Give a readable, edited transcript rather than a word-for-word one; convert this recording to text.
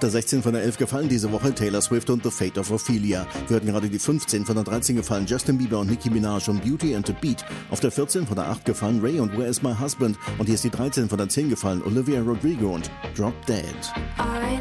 der 16 von der 11 gefallen diese Woche Taylor Swift und The Fate of Ophelia. Wir hatten gerade die 15 von der 13 gefallen Justin Bieber und Nicki Minaj und Beauty and the Beat. Auf der 14 von der 8 gefallen Ray und Where is My Husband. Und hier ist die 13 von der 10 gefallen Olivia Rodrigo und Drop Dead. I